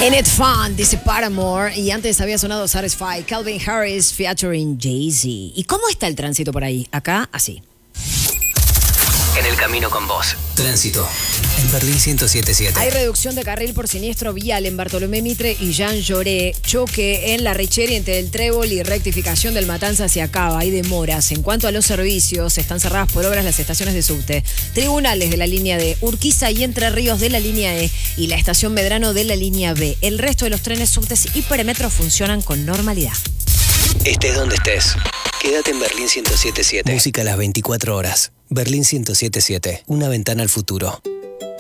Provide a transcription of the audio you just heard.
In It Fun, dice Paramore, y antes había sonado Satisfy, Calvin Harris featuring Jay-Z. ¿Y cómo está el tránsito por ahí? Acá, así. En el camino con vos. Tránsito. En Berlín 107.7. Hay reducción de carril por siniestro vial en Bartolomé Mitre y Jean Lloré. Choque en la Richeri entre el Trébol y rectificación del Matanza hacia Cava. Hay demoras. En cuanto a los servicios, están cerradas por obras las estaciones de subte. Tribunales de la línea D, Urquiza y Entre Ríos de la línea E y la estación Medrano de la línea B. El resto de los trenes, subtes y perímetros funcionan con normalidad. Estés donde estés. Quédate en Berlín 107.7. Música a las 24 horas. Berlín 107.7. Una ventana al futuro.